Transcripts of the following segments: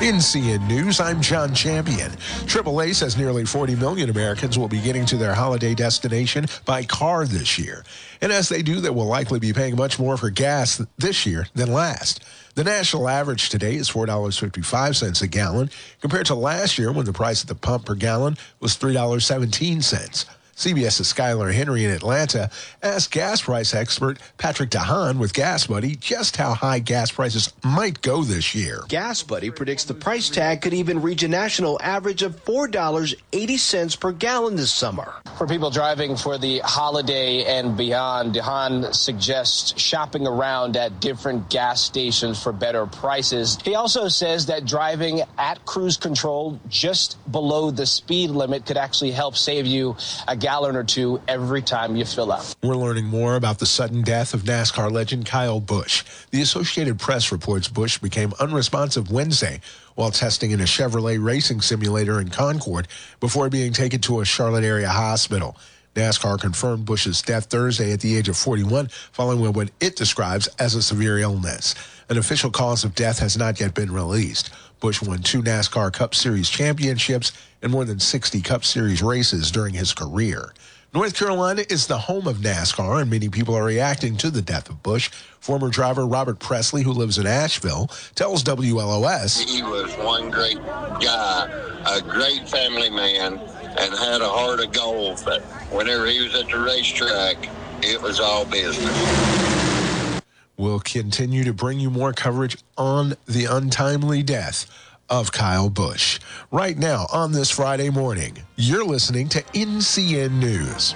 In CN News, I'm John Champion. AAA says nearly 40 million Americans will be getting to their holiday destination by car this year. And as they do, they will likely be paying much more for gas this year than last. The national average today is $4.55 a gallon, compared to last year when the price at the pump per gallon was $3.17. CBS's Skylar Henry in Atlanta asked gas price expert Patrick DeHaan with Gas Buddy just how high gas prices might go this year. Gas Buddy predicts the price tag could even reach a national average of $4.80 per gallon this summer. For people driving for the holiday and beyond, DeHaan suggests shopping around at different gas stations for better prices. He also says that driving at cruise control just below the speed limit could actually help save you a gallon or two every time you fill up. We're learning more about the sudden death of NASCAR legend Kyle Busch. The Associated Press reports Busch became unresponsive Wednesday while testing in a Chevrolet racing simulator in Concord before being taken to a Charlotte area hospital. NASCAR confirmed Busch's death Thursday at the age of 41 following what it describes as a severe illness. An official cause of death has not yet been released. Busch won 2 NASCAR Cup Series championships and more than 60 Cup Series races during his career. North Carolina is the home of NASCAR, and many people are reacting to the death of Busch. Former driver Robert Presley, who lives in Asheville, tells WLOS, "He was one great guy, a great family man, and had a heart of gold, but whenever he was at the racetrack, it was all business." We'll continue to bring you more coverage on the untimely death of Kyle Busch. Right now, on this Friday morning, you're listening to NCN News.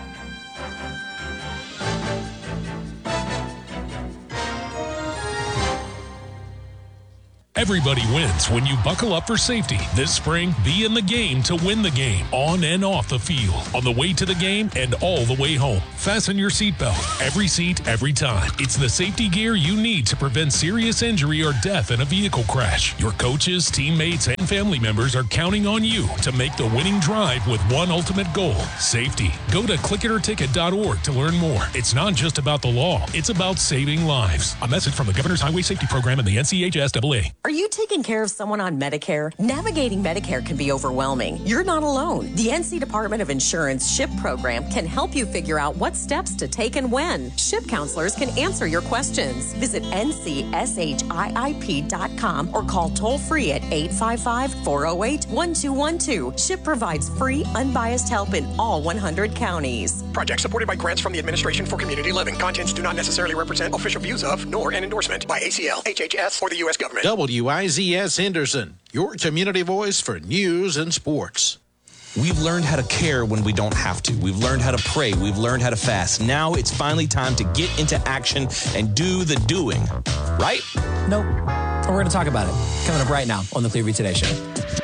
Everybody wins when you buckle up for safety. This spring, be in the game to win the game, on and off the field, on the way to the game and all the way home. Fasten your seatbelt. Every seat, every time. It's the safety gear you need to prevent serious injury or death in a vehicle crash. Your coaches, teammates, and family members are counting on you to make the winning drive with one ultimate goal: safety. Go to clickitorticket.org to learn more. It's not just about the law. It's about saving lives. A message from the Governor's Highway Safety Program and the NCHSAA. Are you taking care of someone on Medicare? Navigating Medicare can be overwhelming. You're not alone. The NC Department of Insurance SHIP program can help you figure out what steps to take and when. SHIP counselors can answer your questions. Visit ncshiip.com or call toll-free at 855-408-1212. SHIP provides free, unbiased help in all 100 counties. Project supported by grants from the Administration for Community Living. Contents do not necessarily represent official views of, nor an endorsement by ACL, HHS, or the U.S. government. WIZS Henderson, your community voice for news and sports. We've learned how to care when we don't have to. We've learned how to pray. We've learned how to fast. Now it's finally time to get into action and do the doing. Right? Nope. We're going to talk about it coming up right now on the Clearview Today Show.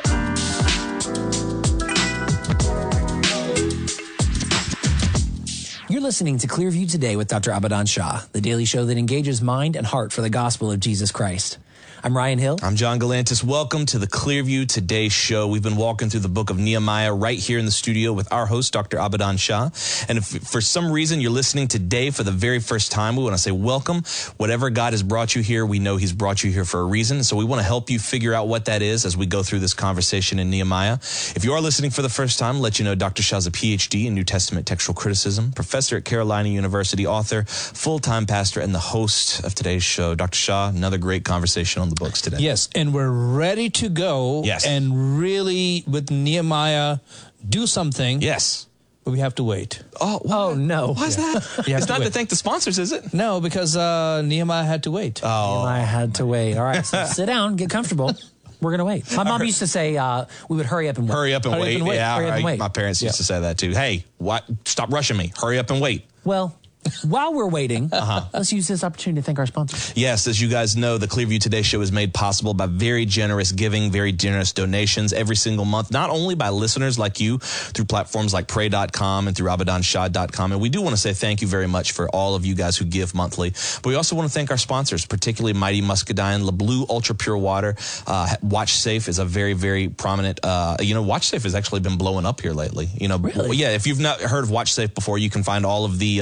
You're listening to Clearview Today with Dr. Abadan Shah, the daily show that engages mind and heart for the gospel of Jesus Christ. I'm Ryan Hill. I'm John Galantis. Welcome to the Clearview Today show. We've been walking through the book of Nehemiah right here in the studio with our host, Dr. Abadan Shah. And if for some reason you're listening today for the very first time, we want to say welcome. Whatever God has brought you here, we know he's brought you here for a reason. So we want to help you figure out what that is as we go through this conversation in Nehemiah. If you are listening for the first time, let you know Dr. Shah's a PhD in New Testament textual criticism, professor at Carolina University, author, full-time pastor, and the host of today's show. Dr. Shah, another great conversation on the books today. Yes, and we're ready to go and really, with Nehemiah, do something. Yes. But we have to wait. Oh no. Why is that? It's not to thank the sponsors, is it? No, because Nehemiah had to wait. Nehemiah had to wait. All right, so sit down, get comfortable. We're going to wait. My mom used to say we would hurry up and wait. Hurry up and wait. Yeah, hurry up and wait. My parents used to say that too. Hey, stop rushing me. Hurry up and wait. Well, while we're waiting, let's use this opportunity to thank our sponsors. Yes, as you guys know, the Clearview Today show is made possible by very generous giving, very generous donations every single month, not only by listeners like you through platforms like pray.com and through abadanshah.com. And we do want to say thank you very much for all of you guys who give monthly. But we also want to thank our sponsors, particularly Mighty Muscadine, LeBlue Ultra Pure Water. WatchSafe is a very, very prominent, WatchSafe has actually been blowing up here lately. Really? Yeah, if you've not heard of WatchSafe before, you can find all of the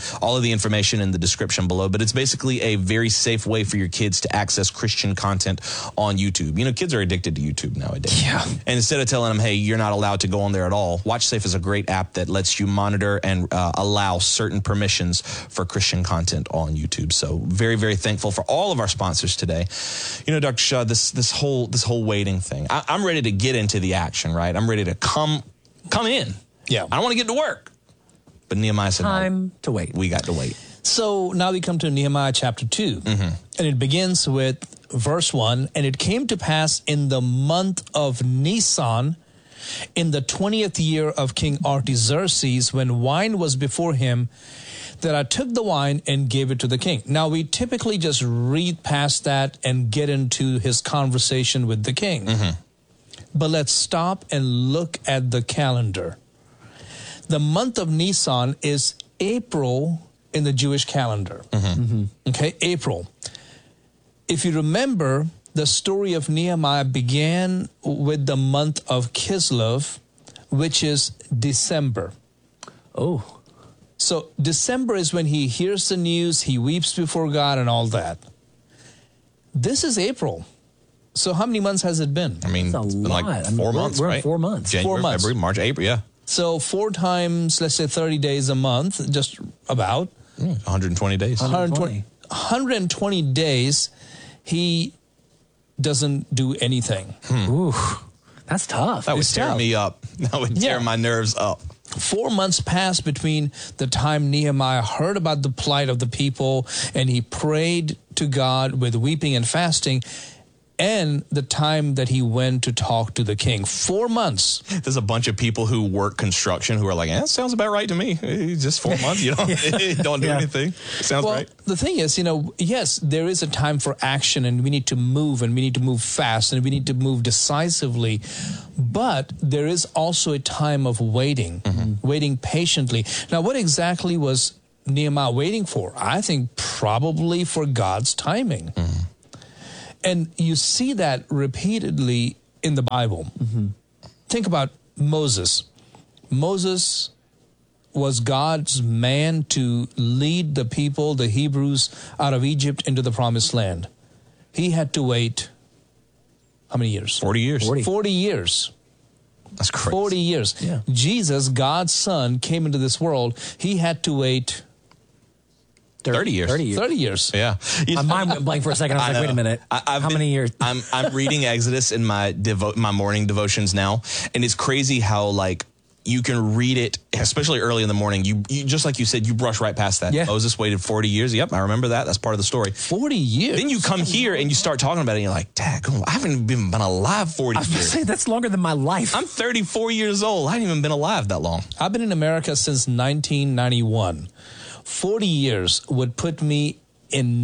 all of the information in the description below. But it's basically a very safe way for your kids to access Christian content on YouTube. You know, kids are addicted to YouTube nowadays. Yeah. And instead of telling them, hey, you're not allowed to go on there at all, WatchSafe is a great app that lets you monitor and allow certain permissions for Christian content on YouTube. So very, very thankful for all of our sponsors today. You know, Dr. Shaw, this whole waiting thing, I'm ready to get into the action, right? I'm ready to come in. Yeah. I don't want to get to work. But Nehemiah said, Time to wait. We got to wait. So now we come to Nehemiah chapter 2, and it begins with verse 1, and it came to pass in the month of Nisan, in the 20th year of King Artaxerxes, when wine was before him, that I took the wine and gave it to the king. Now, we typically just read past that and get into his conversation with the king. But let's stop and look at the calendar. The month of Nisan is April in the Jewish calendar. Okay, April. If you remember, the story of Nehemiah began with the month of Kislev, which is December. Oh. So December is when he hears the news, he weeps before God and all that. This is April. So how many months has it been? I mean, it's been like 4 months, we're right? 4 months. January, 4 months. February, March, April, yeah. So 4 times, let's say 30 days a month, just about. 120 days. 120 days, he doesn't do anything. Ooh, that's tough. That would It's tear tough. me up. That would tear my nerves up. 4 months passed between the time Nehemiah heard about the plight of the people and he prayed to God with weeping and fasting, and the time that he went to talk to the king. 4 months. There's a bunch of people who work construction who are like, that sounds about right to me. Just 4 months, you don't do anything. Sounds right. The thing is, yes, there is a time for action, and we need to move, and we need to move fast, and we need to move decisively. But there is also a time of waiting, waiting patiently. Now, what exactly was Nehemiah waiting for? I think probably for God's timing. And you see that repeatedly in the Bible. Think about Moses. Moses was God's man to lead the people, the Hebrews, out of Egypt into the promised land. He had to wait, how many years? 40 years. 40 years. That's crazy. 40 years. Yeah. Jesus, God's son, came into this world. He had to wait 30 years. 30 years. Yeah. My mind went blank for a second. I was like, wait a minute. How many years? I'm reading Exodus in my morning devotions now, and it's crazy how you can read it, especially early in the morning. You just like you said, you brush right past that. Yeah. Moses waited 40 years. Yep, I remember that. That's part of the story. 40 years. Then you come here and you start talking about it, and you're like, dang, I haven't been alive 40 I was going to years. say, that's longer than my life. I'm 34 years old. I haven't even been alive that long. I've been in America since 1991. 40 years would put me in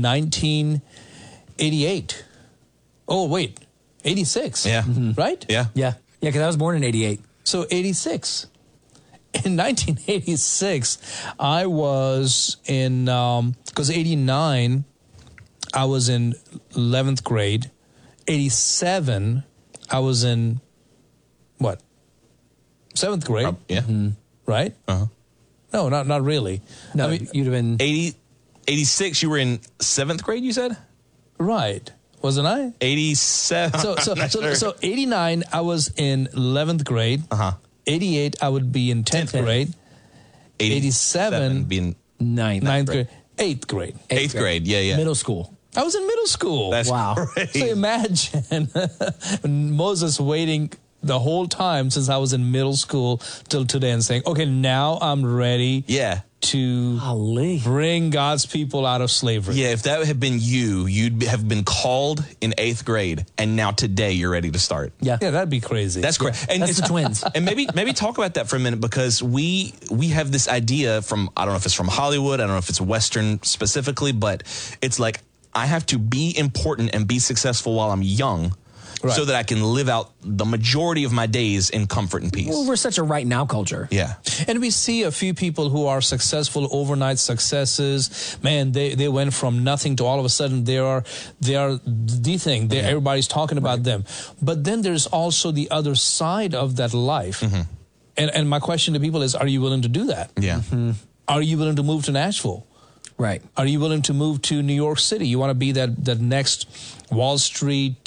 1988. Oh, wait, 86. Yeah. Right? Yeah. Yeah, because I was born in 88. So 86. In 1986, I was in, because 89, I was in 11th grade. 87, I was in, what? 7th grade. Yeah. Right? Uh-huh. No, not really. No, I mean, you'd have been 86, you were in 7th grade, you said? right. Wasn't I? 87. So 89, I was in 11th grade. 88, I would be in 10th grade. 87, being ninth grade. 8th grade. 8th grade. Yeah. middle school. I was in middle school. That's Wow. crazy. So imagine Moses waiting the whole time since I was in middle school till today and saying, okay, now I'm ready to bring God's people out of slavery. Yeah, if that had been you'd have been called in 8th grade, and now today you're ready to start. Yeah, that'd be crazy. That's great. And that's the twins. And maybe talk about that for a minute, because we have this idea from, I don't know if it's from Hollywood, I don't know if it's Western specifically, but it's like, I have to be important and be successful while I'm young, so that I can live out the majority of my days in comfort and peace. Well, we're such a right now culture. Yeah. And we see a few people who are successful, overnight successes. Man, they went from nothing to all of a sudden they are the thing. Everybody's talking about them. But then there's also the other side of that life. And my question to people is, are you willing to do that? Yeah. Are you willing to move to Nashville? Right. Are you willing to move to New York City? You want to be that next Wall Street,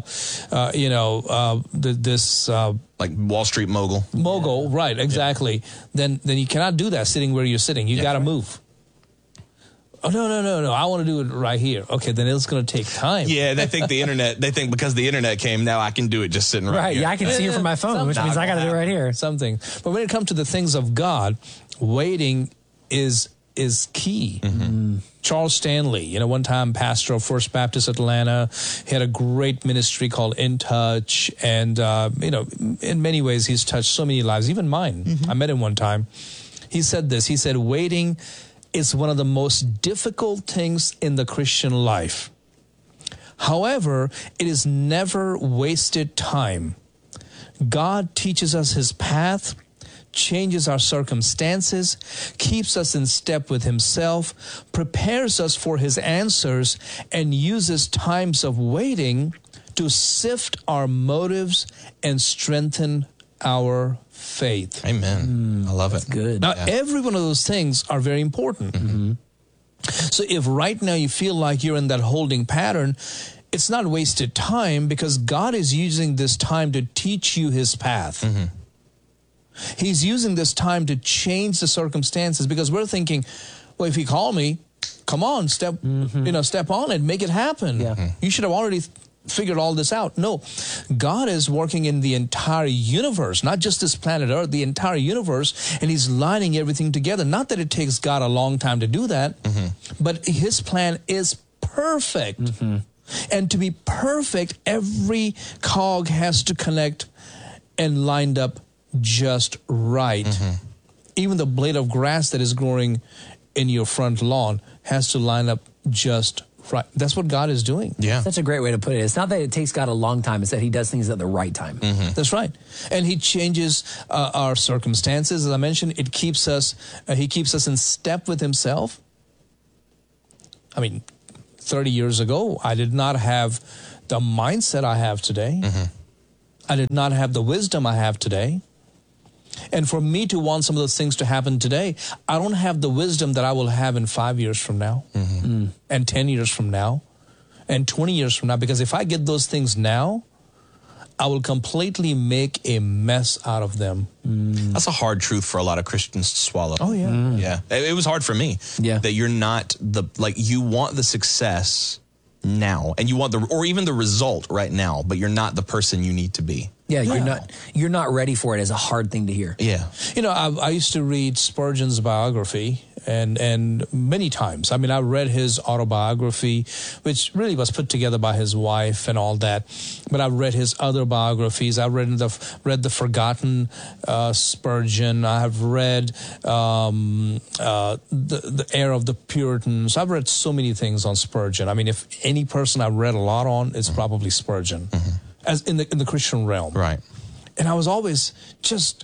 like Wall Street mogul. Mogul, right? Exactly. Then you cannot do that sitting where you're sitting. You got to move. Oh no! I want to do it right here. Okay, then it's going to take time. Yeah, they think because the internet came, now I can do it just sitting right here. Yeah, I can see it from my phone, which means I got to do it right here. Something. But when it comes to the things of God, waiting is key. Mm-hmm. Charles Stanley, one time pastor of First Baptist Atlanta, he had a great ministry called In Touch, and in many ways he's touched so many lives, even mine. Mm-hmm. I met him one time. He said this. He said, "Waiting is one of the most difficult things in the Christian life. However, it is never wasted time. God teaches us his path, changes our circumstances, keeps us in step with himself, prepares us for his answers, and uses times of waiting to sift our motives and strengthen our faith." Amen. I love it. Good. Now, every one of those things are very important. Mm-hmm. So if right now you feel like you're in that holding pattern, it's not wasted time, because God is using this time to teach you his path. Mm-hmm. He's using this time to change the circumstances, because we're thinking, well, if he called me, come on, step on it, make it happen. Yeah. You should have already figured all this out. No, God is working in the entire universe, not just this planet Earth, the entire universe, and he's lining everything together. Not that it takes God a long time to do that, but his plan is perfect. And to be perfect, every cog has to connect and lined up just right. Even the blade of grass that is growing in your front lawn has to line up just right. That's what God is doing. Yeah. That's a great way to put it. It's not that it takes God a long time. It's that he does things at the right time. That's right. And he changes our circumstances. As I mentioned, he keeps us in step with himself. I mean, 30 years ago, I did not have the mindset I have today. I did not have the wisdom I have today. And for me to want some of those things to happen today, I don't have the wisdom that I will have in 5 years from now, and 10 years from now, and 20 years from now. Because if I get those things now, I will completely make a mess out of them. That's a hard truth for a lot of Christians to swallow. Oh, yeah. Yeah. It was hard for me. Yeah. That you're not you want the success now, and you want or even the result right now, but you're not the person you need to be. Yeah, you're not ready for it is a hard thing to hear. Yeah. I used to read Spurgeon's biography, and many times. I mean, I read his autobiography, which really was put together by his wife and all that. But I've read his other biographies. I've read the Forgotten Spurgeon. I have read the Heir of the Puritans. I've read so many things on Spurgeon. I mean, if any person I've read a lot on, it's probably Spurgeon. As in the Christian realm, right? And I was always just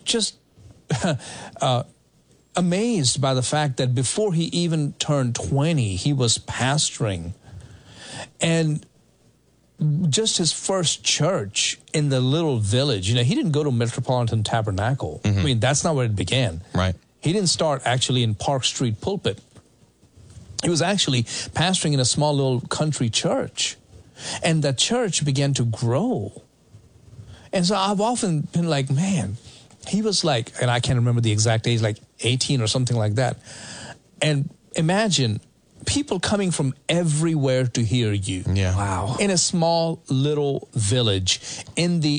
amazed by the fact that before he even turned 20, he was pastoring, and just his first church in the little village. He didn't go to Metropolitan Tabernacle. I mean, that's not where it began. Right. He didn't start actually in Park Street pulpit. He was actually pastoring in a small little country church. And the church began to grow. And so I've often been like, man, he was like, and I can't remember the exact age, like 18 or something like that. And imagine people coming from everywhere to hear you. Yeah. Wow. In a small little village in the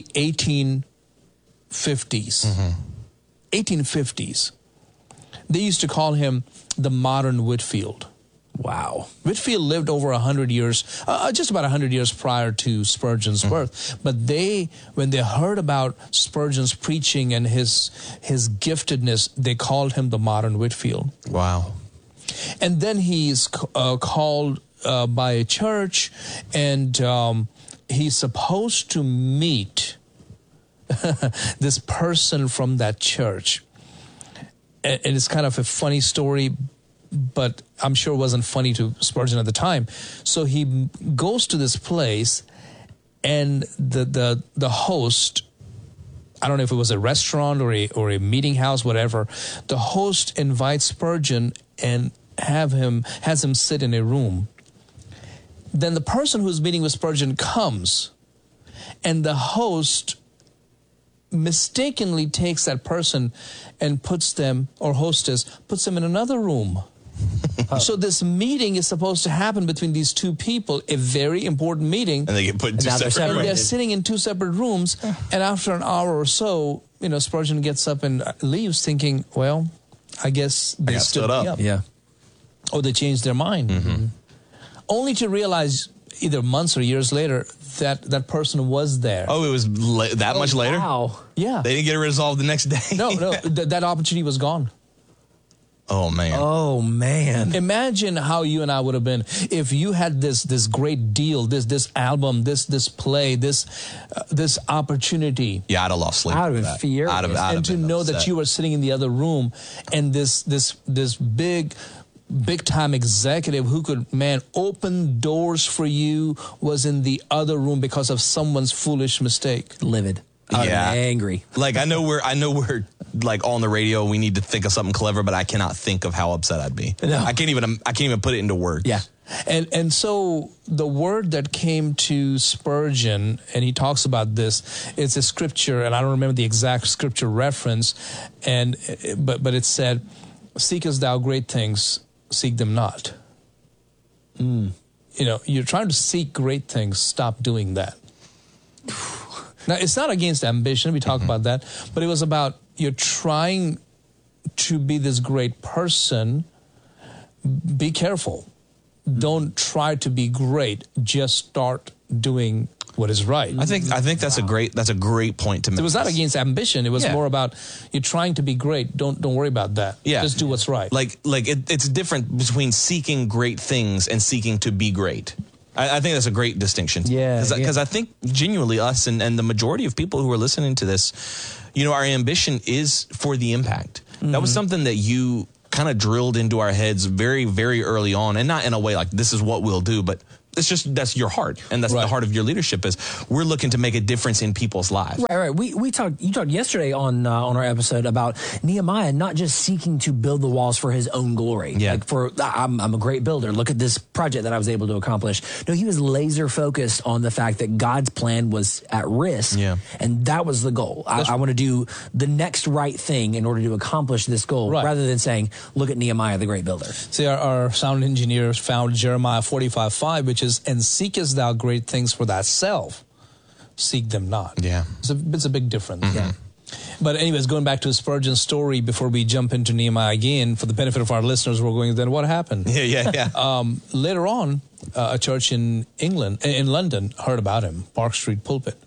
1850s. 1850s. They used to call him the modern Whitefield. Wow. Whitefield lived over 100 years, just about 100 years prior to Spurgeon's birth. But when they heard about Spurgeon's preaching and his giftedness, they called him the modern Whitefield. Wow. And then he's called by a church, and he's supposed to meet this person from that church. And it's kind of a funny story, but I'm sure it wasn't funny to Spurgeon at the time. So he goes to this place, and the host I don't know if it was a restaurant or a meeting house, whatever. The host invites Spurgeon and has him sit in a room. Then the person who's meeting with Spurgeon comes, and the host mistakenly takes that person and puts them in another room. So this meeting is supposed to happen between these two people, a very important meeting. And they get put in two separate rooms. And they're sitting in two separate rooms. And after an hour or so, Spurgeon gets up and leaves thinking, well, I guess they stood up. Yeah. Or they changed their mind. Mm-hmm. Only to realize either months or years later that person was there. Oh, it was much later? Wow. Yeah. They didn't get it resolved the next day? No, that opportunity was gone. Oh, man. Imagine how you and I would have been if you had this great deal, this album, this play, this opportunity. Yeah, I'd have lost sleep. I would have been furious. And to know that you were sitting in the other room and this big time executive who could, open doors for you was in the other room because of someone's foolish mistake. Livid. Angry. Like I know we're like on the radio. We need to think of something clever, but I cannot think of how upset I'd be. No. I can't even put it into words. Yeah. And so the word that came to Spurgeon, and he talks about this, it's a scripture, and I don't remember the exact scripture reference, but it said, "Seekest thou great things, seek them not." You're trying to seek great things, stop doing that. Now, it's not against ambition, we talk about that, but it was about you're trying to be this great person. Be careful. Don't try to be great. Just start doing what is right. I think that's a great point to make. It was not against ambition. It was more about you're trying to be great. Don't worry about that. Yeah. Just do what's right. It's different between seeking great things and seeking to be great. I think that's a great distinction. Yeah. Because I think genuinely us and the majority of people who are listening to this, our ambition is for the impact. Mm-hmm. That was something that you kind of drilled into our heads very, very early on, and not in a way like this is what we'll do, but that's your heart, and that's the heart of your leadership is we're looking to make a difference in people's lives. Right. You talked yesterday on our episode about Nehemiah not just seeking to build the walls for his own glory. Yeah. I'm a great builder. Look at this project that I was able to accomplish. No, he was laser focused on the fact that God's plan was at risk. Yeah. And that was the goal. I want to do the next right thing in order to accomplish this goal, rather than saying, look at Nehemiah, the great builder. See, our sound engineer found Jeremiah 45:5, which is, "And seekest thou great things for thyself, seek them not." Yeah. It's a big difference. Mm-hmm. Yeah. But anyways, going back to Spurgeon's story before we jump into Nehemiah again, for the benefit of our listeners, we're going, then what happened? Yeah. Later on, a church in London, heard about him, Park Street Pulpit,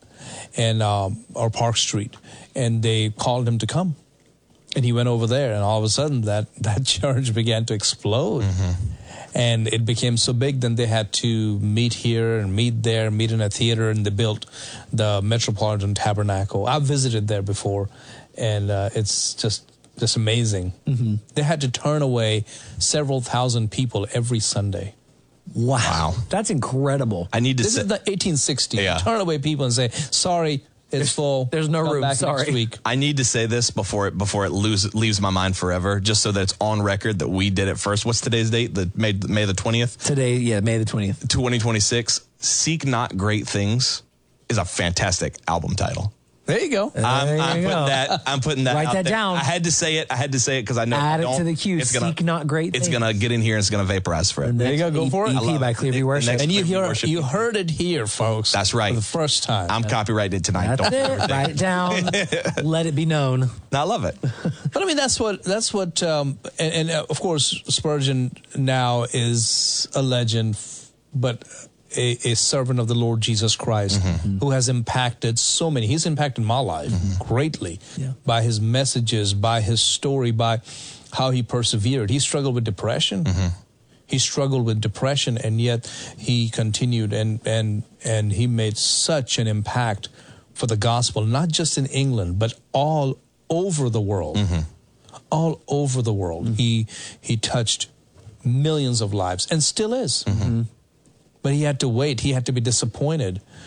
or Park Street, and they called him to come. And he went over there, and all of a sudden that church began to explode. Mm-hmm. And it became so big, then they had to meet here and meet there, meet in a theater, and they built the Metropolitan Tabernacle. I've visited there before, and it's just amazing. Mm-hmm. They had to turn away several thousand people every Sunday. Wow. That's incredible. This is the 1860s. Yeah. Turn away people and say, sorry, it's full. There's no room. Back Sorry. next week. I need to say this before it leaves my mind forever, just so that it's on record that we did it first. What's today's date? May the 20th? Today, May the 20th. 2026. Seek Not Great Things is a fantastic album title. There you go. I'm putting that Write out that there. down. I had to say it because I know Add it to the queue. Seek not great things. It's going to get in here and it's going to vaporize for it. There you go. Go for it. EP by Clearview Worship. And you heard it here, folks. That's right. For the first time. I'm copyrighted tonight. That's it. Write it down. Let it be known. I love it. But I mean, that's what, and of course, Spurgeon now is a legend, but a servant of the Lord Jesus Christ, mm-hmm. who has impacted so many. He's impacted my life greatly by his messages, by his story, by how he persevered. He struggled with depression. Mm-hmm. He struggled with depression, and yet he continued, and he made such an impact for the gospel, not just in England, but all over the world. Mm-hmm. All over the world. Mm-hmm. He touched millions of lives, and still is. Mm-hmm. But he had to wait. He had to be disappointed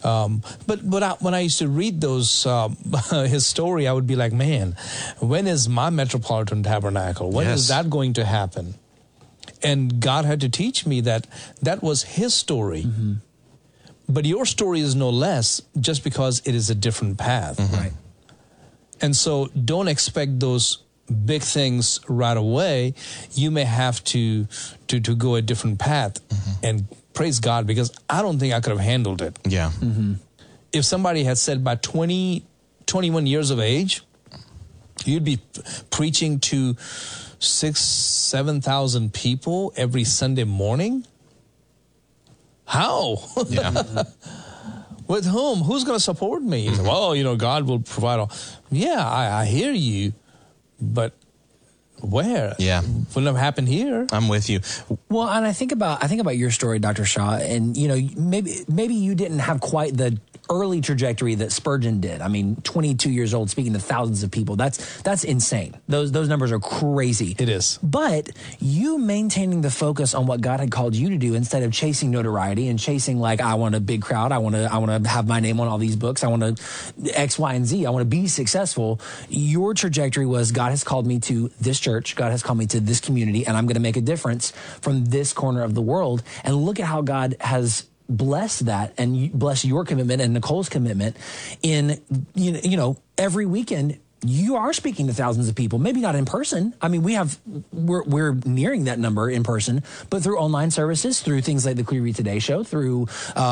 But when I used to read those his story, I would be like, man, when is my Metropolitan Tabernacle? When is that going to happen? And God had to teach me that was his story. Mm-hmm. But your story is no less just because it is a different path. Mm-hmm. Right. And so don't expect those big things right away. You may have to go a different path. Mm-hmm. And praise God, because I don't think I could have handled it. Yeah. Mm-hmm. If somebody had said by 21 years of age, you'd be preaching to 6,000-7,000 people every Sunday morning. How? Yeah. With whom? Who's going to support me? Mm-hmm. Well, God will provide all. Yeah, I hear you, but where? Yeah. Wouldn't have happened here. I'm with you. Well, and I think about your story, Dr. Shaw, and maybe you didn't have quite the early trajectory that Spurgeon did. I mean, 22 years old, speaking to thousands of people. That's insane. Those numbers are crazy. It is. But you maintaining the focus on what God had called you to do instead of chasing notoriety and chasing like, I want a big crowd. I want to have my name on all these books. I want to X, Y, and Z. I want to be successful. Your trajectory was, God has called me to this church. God has called me to this community, and I'm going to make a difference from this corner of the world. And look at how God has bless that and bless your commitment and Nicole's commitment in, every weekend you are speaking to thousands of people, maybe not in person. I mean, we're nearing that number in person, but through online services, through things like the Clearview Today show, through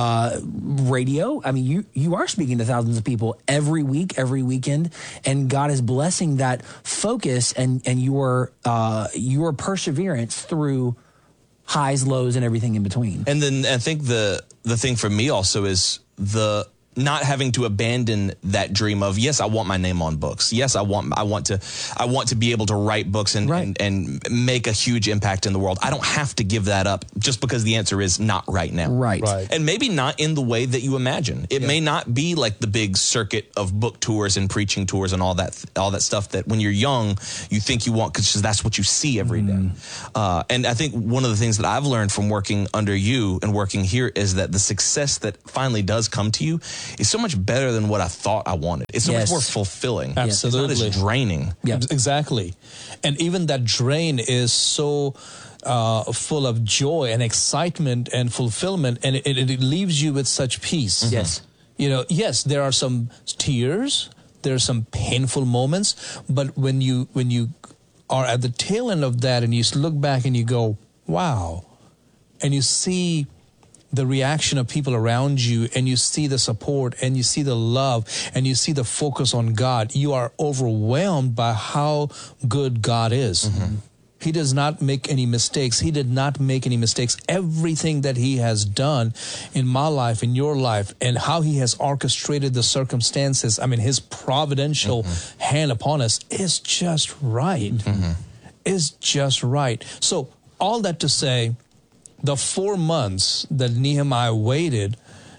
radio. I mean, you are speaking to thousands of people every week, every weekend, and God is blessing that focus and your perseverance through highs, lows, and everything in between. And then I think the thing for me also is the not having to abandon that dream of, yes, I want my name on books. Yes, I want to be able to write books and make a huge impact in the world. I don't have to give that up just because the answer is not right now. Right. And maybe not in the way that you imagine. It may not be like the big circuit of book tours and preaching tours and all that stuff that when you're young, you think you want because that's what you see every day. And I think one of the things that I've learned from working under you and working here is that the success that finally does come to you is so much better than what I thought I wanted. It's so much more fulfilling. Absolutely. It's not as draining. Yeah, exactly. And even that drain is so full of joy and excitement and fulfillment, and it leaves you with such peace. Mm-hmm. Yes. Yes, there are some tears, there are some painful moments, but when you are at the tail end of that and you look back and you go, wow, and you see the reaction of people around you, and you see the support, and you see the love, and you see the focus on God, you are overwhelmed by how good God is. Mm-hmm. He does not make any mistakes. He did not make any mistakes. Everything that he has done in my life, in your life, and how he has orchestrated the circumstances, I mean, his providential hand upon us is just right. Is just right. So all that to say, the 4 months that Nehemiah waited,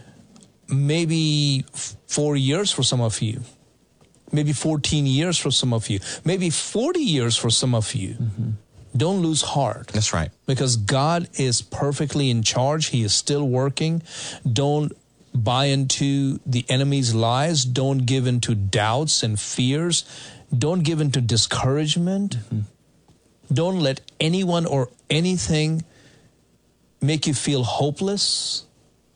maybe 4 years for some of you, maybe 14 years for some of you, maybe 40 years for some of you. Mm-hmm. Don't lose heart. That's right. Because God is perfectly in charge. He is still working. Don't buy into the enemy's lies. Don't give into doubts and fears. Don't give into discouragement. Mm-hmm. Don't let anyone or anything make you feel hopeless.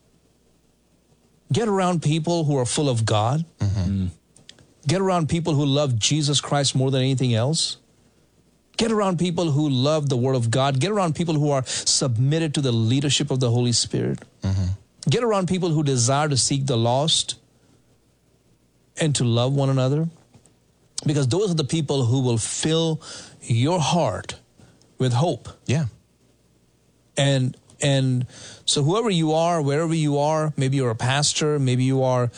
Get around people who are full of God. Mm-hmm. Get around people who love Jesus Christ more than anything else. Get around people who love the Word of God. Get around people who are submitted to the leadership of the Holy Spirit. Mm-hmm. Get around people who desire to seek the lost and to love one another. Because those are the people who will fill your heart with hope. Yeah. And so whoever you are, wherever you are, maybe you're a pastor, maybe you are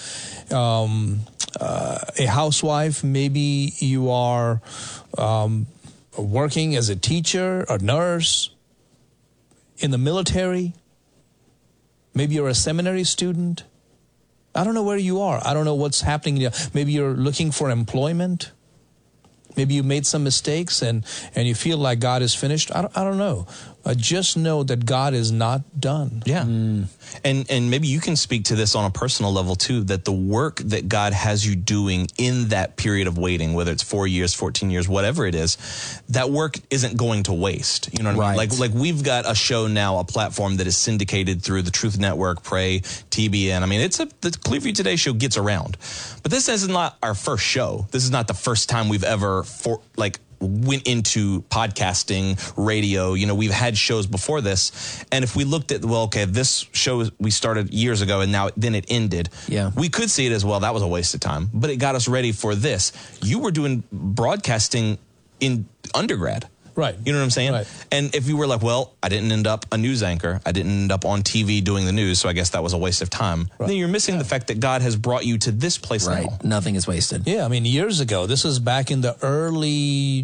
a housewife, maybe you are working as a teacher, a nurse, in the military, maybe you're a seminary student. I don't know where you are. I don't know what's happening. Maybe you're looking for employment. Maybe you made some mistakes and you feel like God is finished. I don't know. just know that God is not done. Yeah. And maybe you can speak to this on a personal level too, that the work that God has you doing in that period of waiting, whether it's 4 years, 14 years, whatever it is, that work isn't going to waste. You know what I mean? Like we've got a show now, a platform that is syndicated through the Truth Network, Pray, TBN. I mean, the Clearview Today show gets around. But this is not our first show. This is not the first time we've ever went into podcasting, radio. You know, we've had shows before this. And if we looked at, this show we started years ago and then it ended. Yeah. We could see it as, well, that was a waste of time, but it got us ready for this. You were doing broadcasting in undergrad. Right. You know what I'm saying? Right. And if you were like, well, I didn't end up a news anchor, I didn't end up on TV doing the news, so I guess that was a waste of time, then you're missing the fact that God has brought you to this place now. Nothing is wasted. Yeah, I mean, years ago, this was back in the early,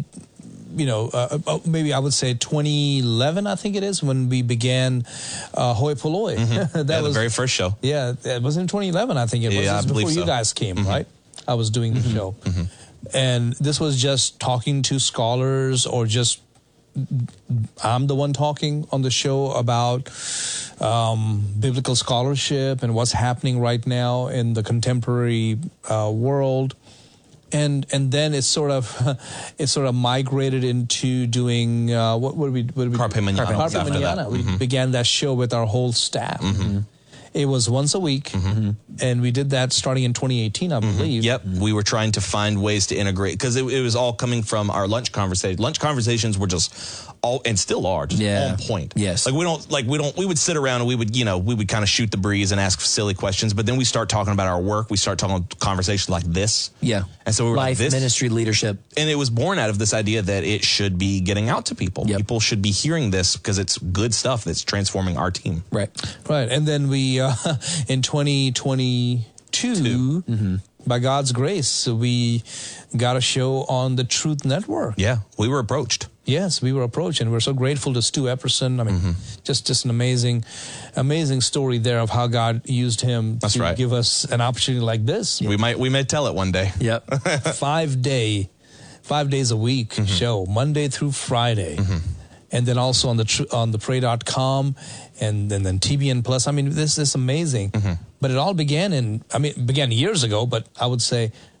maybe I would say 2011, I think it is, when we began Hoi Polloi. That was the very first show. Yeah, it was in 2011, I think it was. Yeah, I believe before so. you guys came, right? I was doing the show. And this was just talking to scholars, or just I'm the one talking on the show about biblical scholarship and what's happening right now in the contemporary world. And then it's sort of migrated into doing what would we Carpe Manana. Carpe Manana. We began that show with our whole staff. It was once a week, and we did that starting in 2018, I believe. Yep, we were trying to find ways to integrate, because it was all coming from our lunch conversations. Lunch conversations were just all, and still are, just on point. Yes. We would sit around and we would kind of shoot the breeze and ask silly questions, but then we start talking about our work. We start talking conversations like this. Yeah. And so we were life, like this. Ministry, leadership. And it was born out of this idea that it should be getting out to people. Yep. People should be hearing this because it's good stuff that's transforming our team. Right. Right. And then we, in 2022, by God's grace, we got a show on the Truth Network. Yeah. We were approached. Yes, we were approached, and we're so grateful to Stu Epperson. I mean, just an amazing story there of how God used him to give us an opportunity like this. We may tell it one day. Yep. 5 days a week show, Monday through Friday. And then also on the pray.com and then TBN Plus. I mean, this is amazing. But it all began years ago, but I would say